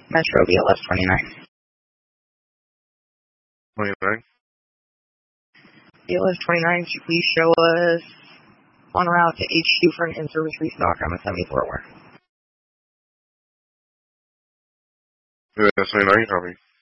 Metro BLS 29. 29? BLS 29, please show us en route to HQ for an in-service restock. I'm a 74 where. BLS 29, copy.